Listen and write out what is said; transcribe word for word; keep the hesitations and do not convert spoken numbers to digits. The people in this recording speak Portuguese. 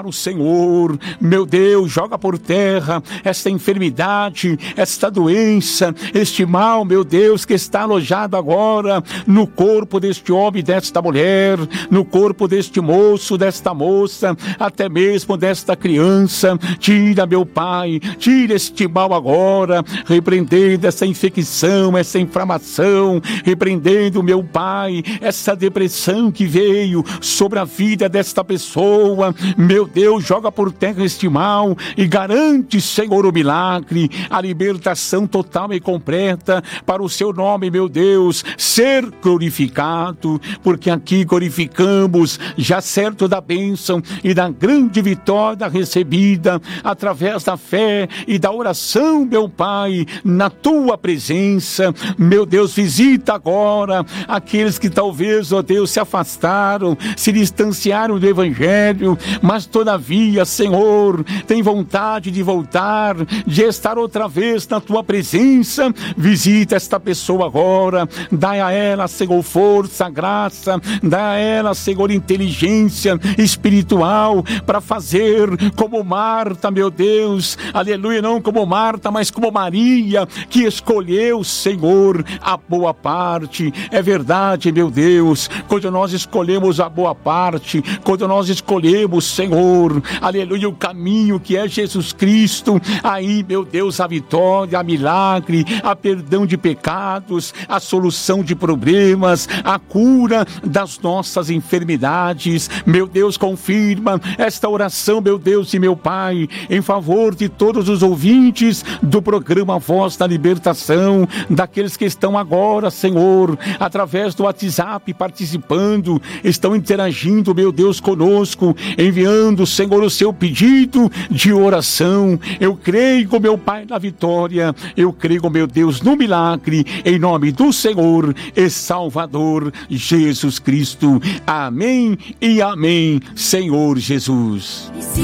O Senhor, meu Deus, joga por terra esta enfermidade, esta doença, este mal, meu Deus, que está alojado agora no corpo deste homem, desta mulher, no corpo deste moço, desta moça, até mesmo desta criança. Tira, meu Pai, tira este mal agora, repreendendo essa infecção, essa inflamação, repreendendo, meu Pai, essa depressão que veio sobre a vida desta pessoa. Meu Deus, joga por terra este mal e garante, Senhor, o milagre, a libertação total e completa para o seu nome, meu Deus, ser glorificado, porque aqui glorificamos, já certo da bênção e da grande vitória recebida através da fé e da oração, meu Pai, na tua presença. Meu Deus, visita agora aqueles que talvez, ó Deus, se afastaram, se distanciaram do Evangelho, mas todavia, Senhor, tem vontade de voltar, de estar outra vez na tua presença. Visita esta pessoa agora, dá a ela, Senhor, força, graça, dá a ela, Senhor, inteligência espiritual para fazer como Marta, meu Deus, aleluia, não como Marta, mas como Maria, que escolheu, Senhor, a boa parte. É verdade, meu Deus, quando nós escolhemos a boa parte, quando nós escolhemos, Senhor, aleluia, o caminho que é Jesus Cristo, aí, meu Deus, a vitória, a milagre, a perdão de pecados, a solução de problemas, a cura das nossas enfermidades. Meu Deus, confirma esta oração, meu Deus e meu Pai, em favor de todos os ouvintes do programa Voz da Libertação, daqueles que estão agora, Senhor, através do WhatsApp participando, estão interagindo, meu Deus, conosco, enviando, Senhor, o seu pedido de oração. Eu creio, meu Pai, na vitória, eu creio, meu Deus, no milagre, em nome do Senhor e Salvador Jesus Cristo. Amém e amém, Senhor Jesus.